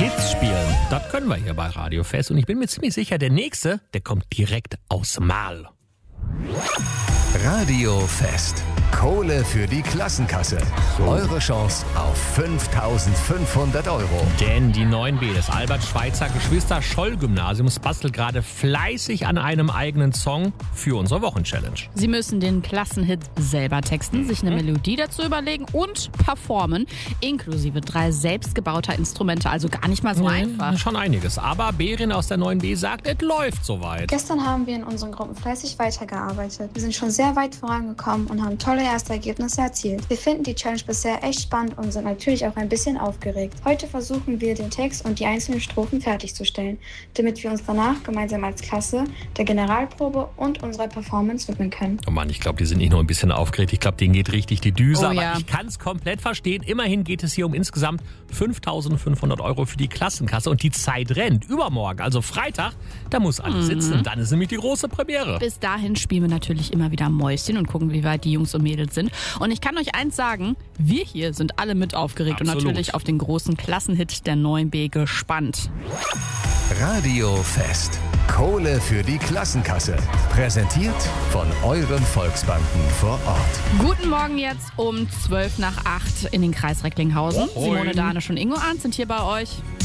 Hits spielen. Das können wir hier bei Radio Fest. Und ich bin mir ziemlich sicher, der nächste, der kommt direkt aus Marl. Radio Fest. Kohle für die Klassenkasse. Eure Chance auf 5.500 €. Denn die 9b des Albert-Schweitzer Geschwister-Scholl-Gymnasiums bastelt gerade fleißig an einem eigenen Song für unsere Wochenchallenge. Sie müssen den Klassenhit selber texten, sich eine Melodie dazu überlegen und performen, inklusive 3 selbstgebauter Instrumente. Also gar nicht mal so einfach. Schon einiges. Aber Berin aus der 9b sagt, es läuft soweit. Gestern haben wir in unseren Gruppen fleißig weitergearbeitet. Wir sind schon sehr weit vorangekommen und haben tolle erste Ergebnisse erzielt. Wir finden die Challenge bisher echt spannend und sind natürlich auch ein bisschen aufgeregt. Heute versuchen wir, den Text und die einzelnen Strophen fertigzustellen, damit wir uns danach gemeinsam als Klasse der Generalprobe und unserer Performance widmen können. Oh Mann, ich glaube, die sind nicht nur ein bisschen aufgeregt. Ich glaube, denen geht richtig die Düse. Oh, aber ja. ich kann es komplett verstehen. Immerhin geht es hier um insgesamt 5.500 € für die Klassenkasse. Und die Zeit rennt. Übermorgen, also Freitag, da muss alles sitzen. Dann ist nämlich die große Premiere. Bis dahin spielen wir natürlich immer wieder Mäuschen und gucken, wie weit die Jungs und Mädels sind. Und ich kann euch eins sagen, wir hier sind alle mit aufgeregt Absolut. und natürlich auf den großen Klassenhit der 9b gespannt. Radio Fest. Kohle für die Klassenkasse. Präsentiert von euren Volksbanken vor Ort. Guten Morgen jetzt um 7:55 in den Kreis Recklinghausen. Moin. Simone, Danisch und Ingo Arndt sind hier bei euch.